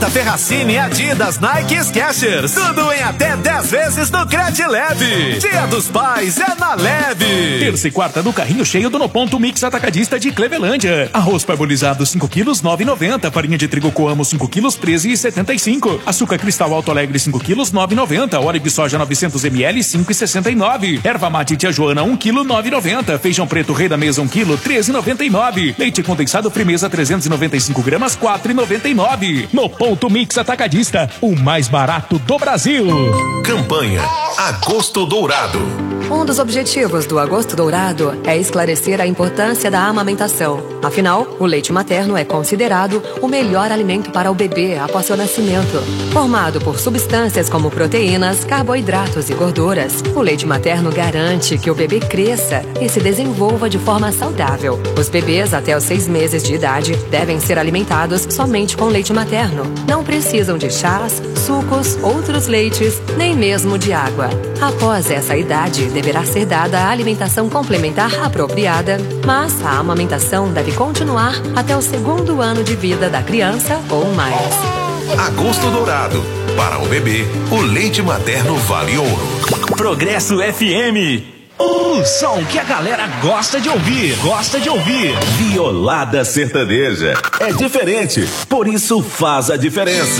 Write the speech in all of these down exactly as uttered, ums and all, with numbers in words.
Bota, Ferracini, Adidas, Nike e Skechers. Tudo em até dez vezes no Credileve. Dia dos Pais é na Leve. Terça e quarta do carrinho cheio do No Ponto Mix Atacadista de Clevelândia. Arroz parbolizado cinco quilos, nove e noventa. Farinha de trigo Coamo cinco quilos, treze e setenta e cinco. Açúcar cristal Alto Alegre cinco quilos, nove e noventa. Óleo de soja novecentos mililitros, cinco e sessenta e nove. Erva mate Tia Joana um quilo, nove e noventa. Feijão preto Rei da Mesa um quilo, treze e noventa e nove. Leite condensado Frimeza trezentos e noventa e cinco gramas, quatro e noventa e nove. No Ponto Mix Atacadista, o mais barato do Brasil. Campanha Agosto Dourado. Um dos objetivos do Agosto Dourado é esclarecer a importância da amamentação. Afinal, o leite materno é considerado o melhor alimento para o bebê após seu nascimento. Formado por substâncias como proteínas, carboidratos e gorduras, o leite materno garante que o bebê cresça e se desenvolva de forma saudável. Os bebês até os seis meses de idade devem ser alimentados somente com leite materno. Não precisam de chás, sucos, outros leites, nem mesmo de água. Após essa idade, deverá ser dada a alimentação complementar apropriada, mas a amamentação deve continuar até o segundo ano de vida da criança ou mais. Agosto Dourado. Para o bebê, o leite materno vale ouro. Progresso F M. O som que a galera gosta de ouvir, gosta de ouvir. Violada sertaneja. É diferente, por isso faz a diferença.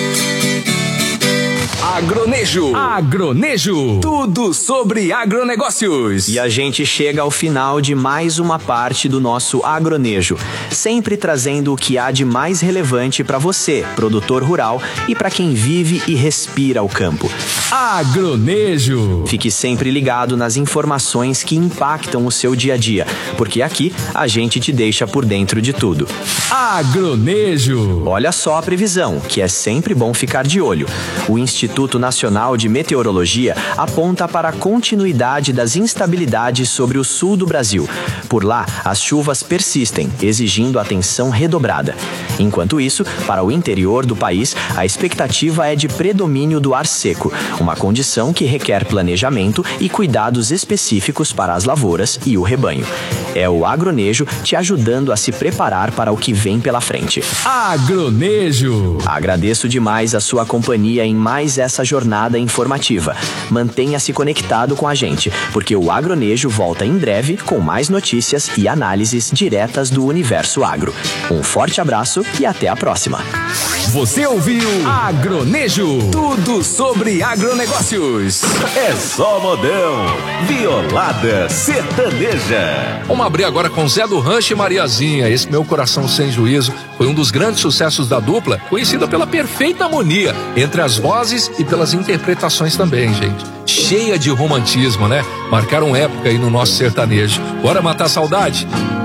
Agronejo. Agronejo. Tudo sobre agronegócios. E a gente chega ao final de mais uma parte do nosso Agronejo, sempre trazendo o que há de mais relevante para você, produtor rural, e para quem vive e respira o campo. Agronejo. Fique sempre ligado nas informações que impactam o seu dia a dia, porque aqui a gente te deixa por dentro de tudo. Agronejo. Olha só a previsão, que é sempre bom ficar de olho. O Instituto Nacional de Meteorologia aponta para a continuidade das instabilidades sobre o sul do Brasil. Por lá, as chuvas persistem, exigindo atenção redobrada. Enquanto isso, para o interior do país, a expectativa é de predomínio do ar seco, uma condição que requer planejamento e cuidados específicos para as lavouras e o rebanho. É o Agronejo te ajudando a se preparar para o que vem pela frente. Agronejo. Agradeço demais a sua companhia em mais essa jornada informativa. Mantenha-se conectado com a gente, porque o Agronejo volta em breve com mais notícias e análises diretas do universo agro. Um forte abraço e até a próxima. Você ouviu Agronejo, tudo sobre agronegócios. É só modão. Violada sertaneja. Vamos abrir agora com Zé do Rancho e Mariazinha. Esse Meu Coração Sem Juízo foi um dos grandes sucessos da dupla, conhecida pela perfeita harmonia entre as vozes e pelas interpretações também, gente. Cheia de romantismo, né? Marcaram época aí no nosso sertanejo. Bora matar a saudade?